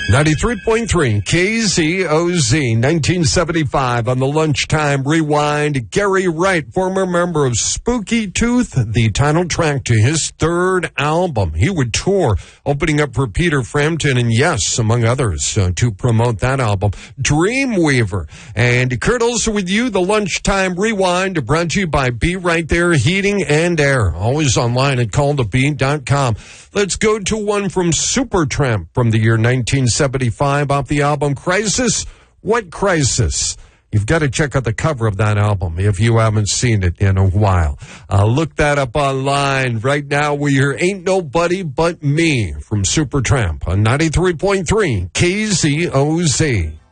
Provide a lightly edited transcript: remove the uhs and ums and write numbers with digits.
93.3 KZOZ, 1975 on the Lunchtime Rewind. Gary Wright, former member of Spooky Tooth, the title track to his third album. He would tour, opening up for Peter Frampton and Yes, among others, to promote that album. Dreamweaver. And Kurt Olson with you, the Lunchtime Rewind, brought to you by Be Right There Heating and Air. Always online at calltobe.com. Let's go to one from Supertramp from the year 1975 off the album Crisis. What Crisis? You've got to check out the cover of that album if you haven't seen it in a while. Look that up online. Right now we hear Ain't Nobody But Me from Supertramp on 93.3 KZOZ.